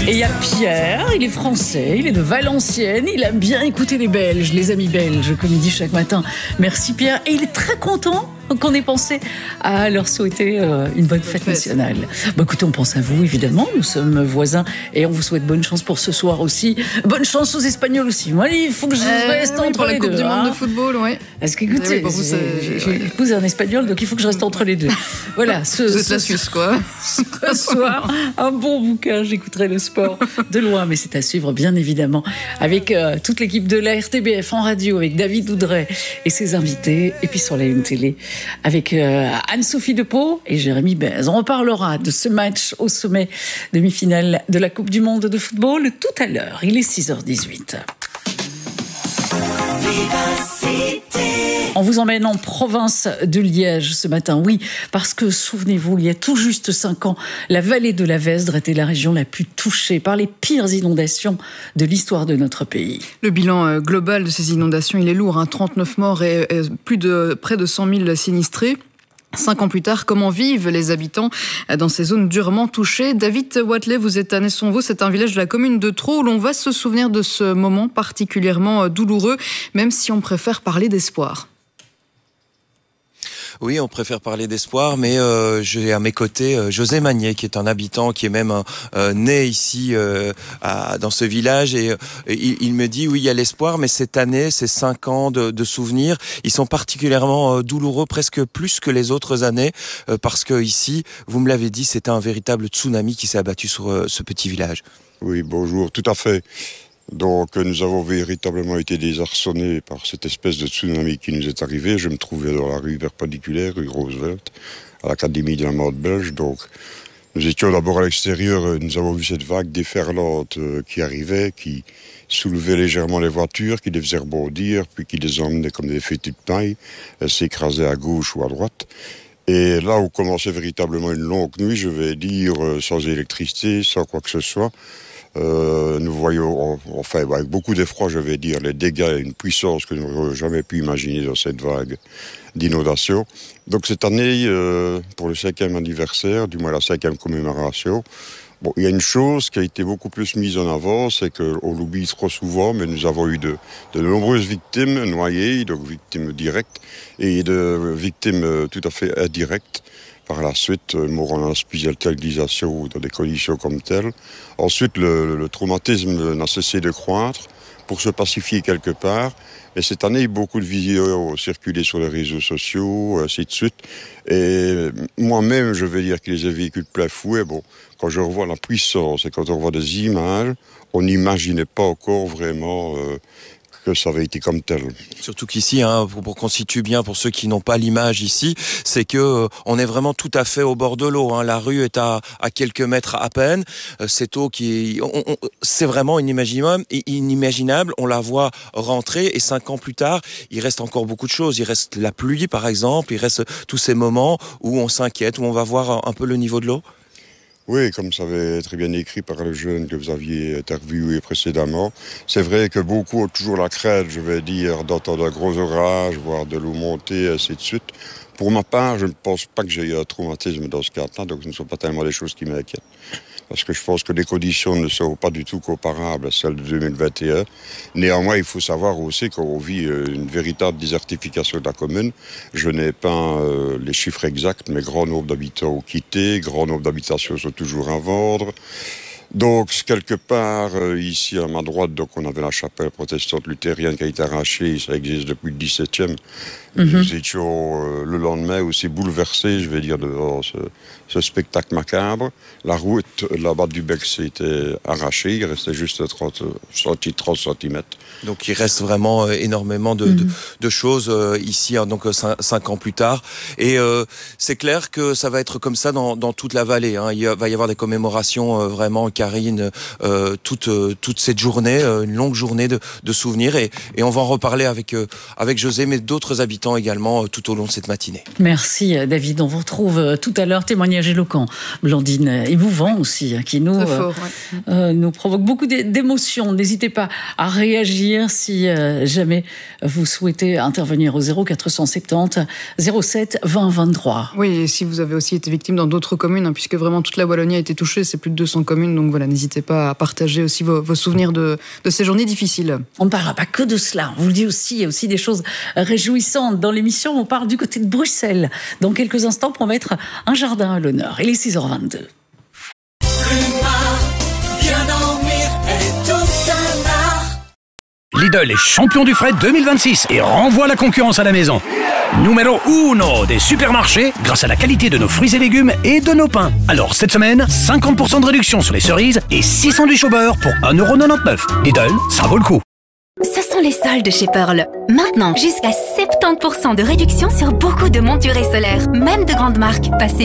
Et il y a Pierre, il est français, il est de Valenciennes, il aime bien écouter les Belges, les amis belges, comme il dit chaque matin. Merci Pierre. Et il est très content qu'on ait pensé à leur souhaiter une bonne fête nationale. Bon, écoutez, on pense à vous, évidemment. Nous sommes voisins et on vous souhaite bonne chance pour ce soir aussi. Bonne chance aux Espagnols aussi. Moi, il faut que je reste entre les deux. Pour la Coupe du Monde de football, oui. Parce qu'écoutez, j'ai épousé un Espagnol, donc il faut que je reste entre les deux. Voilà. Vous êtes la Suisse, quoi. Ce soir, un bon bouquin. J'écouterai le sport de loin, mais c'est à suivre, bien évidemment, avec toute l'équipe de la RTBF en radio, avec David Oudret et ses invités, et puis sur la Une Télé, avec Anne-Sophie Depeau et Jérémy Bez. On reparlera de ce match au sommet demi-finale de la Coupe du Monde de football tout à l'heure. Il est 6h18. On vous emmène en province de Liège ce matin, oui, parce que, souvenez-vous, il y a tout juste 5 ans, la vallée de la Vesdre était la région la plus touchée par les pires inondations de l'histoire de notre pays. Le bilan global de ces inondations, il est lourd, 39 morts et près de 100 000 sinistrés. 5 ans plus tard, comment vivent les habitants dans ces zones durement touchées? David Watley, vous êtes à Nessonvaux, c'est un village de la commune de Traux où l'on va se souvenir de ce moment particulièrement douloureux, même si on préfère parler d'espoir. Oui, on préfère parler d'espoir, mais j'ai à mes côtés José Magnier, qui est un habitant, qui est même né ici dans ce village, et il me dit oui, il y a l'espoir, mais cette année, ces 5 ans de souvenirs, ils sont particulièrement douloureux, presque plus que les autres années, parce que ici, vous me l'avez dit, c'était un véritable tsunami qui s'est abattu sur ce petit village. Oui, bonjour, tout à fait. Donc nous avons véritablement été désarçonnés par cette espèce de tsunami qui nous est arrivé. Je me trouvais dans la rue perpendiculaire, rue Roosevelt, à l'Académie de la mode belge. Donc nous étions d'abord à l'extérieur, nous avons vu cette vague déferlante qui arrivait, qui soulevait légèrement les voitures, qui les faisait rebondir, puis qui les emmenait comme des fétus de paille. Elles s'écrasaient à gauche ou à droite. Et là où commençait véritablement une longue nuit, je vais dire, sans électricité, sans quoi que ce soit, nous voyons, enfin, avec beaucoup d'effroi, je vais dire, les dégâts et une puissance que nous n'aurions jamais pu imaginer dans cette vague d'inondation. Donc cette année, pour le 5e anniversaire, du moins la 5e commémoration, bon, il y a une chose qui a été beaucoup plus mise en avant, c'est qu'on l'oublie trop souvent, mais nous avons eu de nombreuses victimes noyées, donc victimes directes, et de victimes tout à fait indirectes. Par la suite, mort en hospitalisation ou dans des conditions comme telles. Ensuite, le traumatisme n'a cessé de croître pour se pacifier quelque part. Et cette année, beaucoup de vidéos ont circulé sur les réseaux sociaux, ainsi de suite. Et moi-même, je vais dire que les ai vécus de plein fouet. Bon, quand je revois la puissance et quand on revoit des images, on n'imaginait pas encore vraiment que ça avait été comme tel. Surtout qu'ici, pour qu'on situe bien, pour ceux qui n'ont pas l'image ici, c'est que on est vraiment tout à fait au bord de l'eau. La rue est à quelques mètres à peine. Cette eau c'est vraiment inimaginable. On la voit rentrer et 5 ans plus tard, il reste encore beaucoup de choses. Il reste la pluie, par exemple. Il reste tous ces moments où on s'inquiète, où on va voir un peu le niveau de l'eau. Oui, comme ça avait très bien écrit par le jeune que vous aviez interviewé précédemment. C'est vrai que beaucoup ont toujours la crainte, je vais dire, d'entendre un gros orage, voir de l'eau monter, ainsi de suite. Pour ma part, je ne pense pas que j'ai eu un traumatisme dans ce cas-là, donc ce ne sont pas tellement des choses qui m'inquiètent. Parce que je pense que les conditions ne sont pas du tout comparables à celles de 2021. Néanmoins, il faut savoir aussi qu'on vit une véritable désertification de la commune. Je n'ai pas les chiffres exacts, mais grand nombre d'habitants ont quitté, grand nombre d'habitations sont toujours à vendre. Donc, quelque part, ici à ma droite, donc on avait la chapelle protestante luthérienne qui a été arrachée, ça existe depuis le 17e. Nous étions le lendemain aussi bouleversés, je vais dire, devant ce spectacle macabre. La route là-bas du bec s'était arrachée, il restait juste 30 cm. Donc il reste vraiment énormément de choses ici, donc 5 ans plus tard. Et c'est clair que ça va être comme ça dans toute la vallée. Il va y avoir des commémorations vraiment, Karine, toute cette journée, une longue journée de souvenirs. Et on va en reparler avec José, mais d'autres habitants habitants également tout au long de cette matinée. Merci David, on vous retrouve tout à l'heure. Témoignage éloquent, Blandine, émouvant aussi, qui nous provoque beaucoup d'émotions. N'hésitez pas à réagir si jamais vous souhaitez intervenir au 0470 07 20 23. Oui, et si vous avez aussi été victime dans d'autres communes, puisque vraiment toute la Wallonie a été touchée, c'est plus de 200 communes, donc voilà, n'hésitez pas à partager aussi vos souvenirs de ces journées difficiles. On ne parlera pas que de cela, on vous le dit aussi, il y a aussi des choses réjouissantes. Dans l'émission, on part du côté de Bruxelles, dans quelques instants pour mettre un jardin à l'honneur. Il est 6h22. Lidl est champion du fret 2026 et renvoie la concurrence à la maison. Numéro 1 des supermarchés grâce à la qualité de nos fruits et légumes et de nos pains. Alors cette semaine, 50% de réduction sur les cerises et 6 sandwichs au beurre pour 1,99€. Lidl, ça vaut le coup. Ce sont les soldes chez Pearl. Maintenant, jusqu'à 70% de réduction sur beaucoup de montures solaires, même de grandes marques. Passez